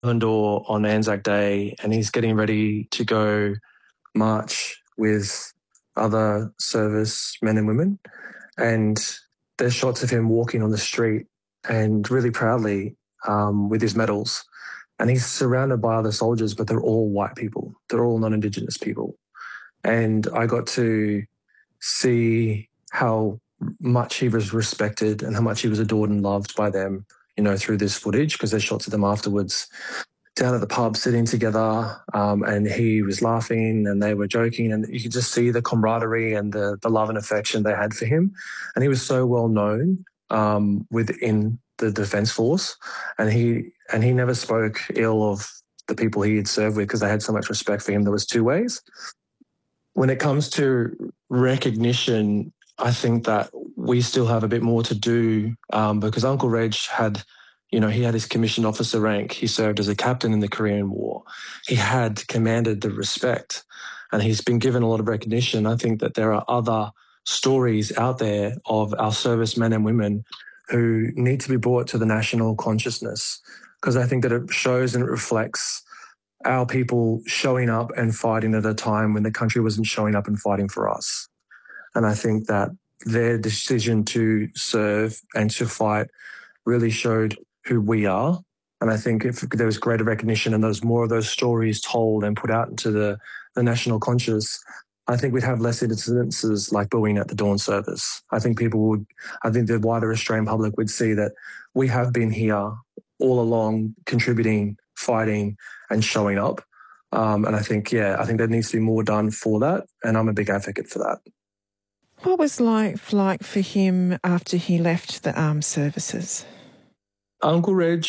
Door on Anzac Day, and he's getting ready to go march with other service men and women. And there's shots of him walking on the street and really proudly with his medals. And he's surrounded by other soldiers, but they're all white people. They're all non-Indigenous people. And I got to see how much he was respected and how much he was adored and loved by them, through this footage, because there's shots of them afterwards down at the pub sitting together, and he was laughing and they were joking, and you could just see the camaraderie and the love and affection they had for him. And he was so well known within the Defence Force, and he never spoke ill of the people he had served with because they had so much respect for him. There was two ways. When it comes to recognition, I think that we still have a bit more to do because Uncle Reg had, he had his commissioned officer rank. He served as a captain in the Korean War. He had commanded the respect, and he's been given a lot of recognition. I think that there are other stories out there of our servicemen and women who need to be brought to the national consciousness, because I think that it shows and it reflects our people showing up and fighting at a time when the country wasn't showing up and fighting for us. And I think that their decision to serve and to fight really showed who we are. And I think if there was greater recognition and there's more of those stories told and put out into the national conscious, I think we'd have less incidences like booing at the dawn service. I think the wider Australian public would see that we have been here all along, contributing, fighting and showing up. And I think there needs to be more done for that. And I'm a big advocate for that. What was life like for him after he left the armed services? Uncle Reg,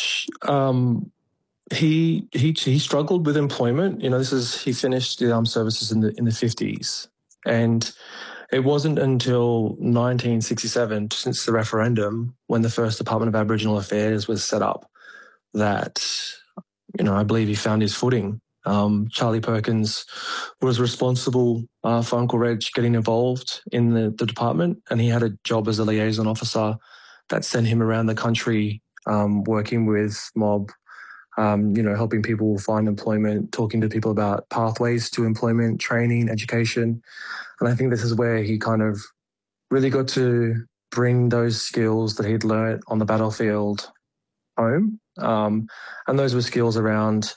he struggled with employment. He finished the armed services in the 50s, and it wasn't until 1967, since the referendum, when the first Department of Aboriginal Affairs was set up, that I believe he found his footing. Charlie Perkins was responsible for Uncle Reg getting involved in the department, and he had a job as a liaison officer that sent him around the country working with mob, helping people find employment, talking to people about pathways to employment, training, education. And I think this is where he kind of really got to bring those skills that he'd learnt on the battlefield home. And those were skills around,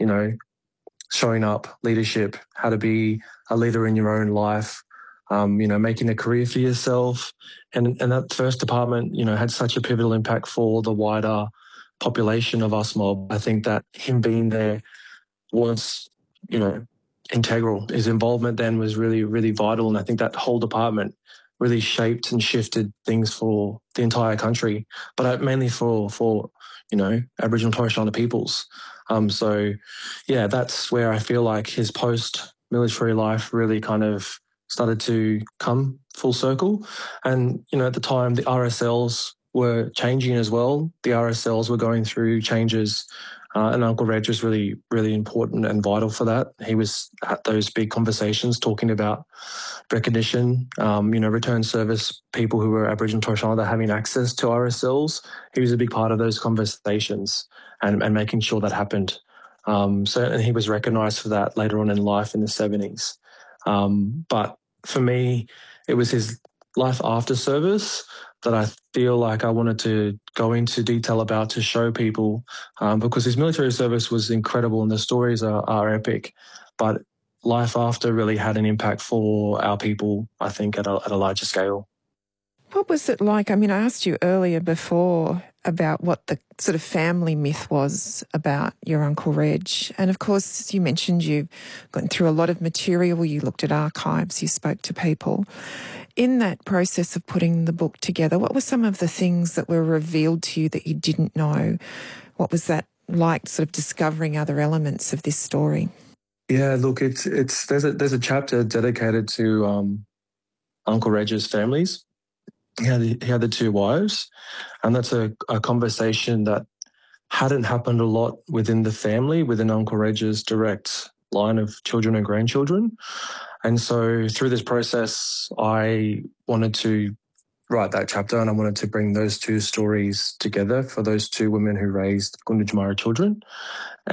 showing up, leadership, how to be a leader in your own life, making a career for yourself. And that first department, had such a pivotal impact for the wider population of us mob. I think that him being there was, integral. His involvement then was really, really vital. And I think that whole department really shaped and shifted things for the entire country, but mainly for Aboriginal and Torres Strait Islander peoples. That's where I feel like his post-military life really kind of started to come full circle. And, at the time, the RSLs were changing as well. The RSLs were going through changes, and Uncle Reg was really, really important and vital for that. He was at those big conversations talking about recognition, return service people who were Aboriginal and Torres Strait Islander having access to RSLs. He was a big part of those conversations and making sure that happened. And he was recognised for that later on in life in the 70s. But for me, it was his life after service that I feel like I wanted to go into detail about to show people, because his military service was incredible and the stories are epic, but life after really had an impact for our people, I think, at a larger scale. What was it like? I asked you earlier before about what the sort of family myth was about your Uncle Reg. And of course, you mentioned you've gone through a lot of material, you looked at archives, you spoke to people. In that process of putting the book together, what were some of the things that were revealed to you that you didn't know? What was that like, sort of discovering other elements of this story? Yeah, look, there's a chapter dedicated to Uncle Reg's families. He had the two wives, and that's a conversation that hadn't happened a lot within the family, within Uncle Reg's direct line of children and grandchildren. And so through this process, I wanted to write that chapter, and I wanted to bring those two stories together for those two women who raised Gunditjmara children.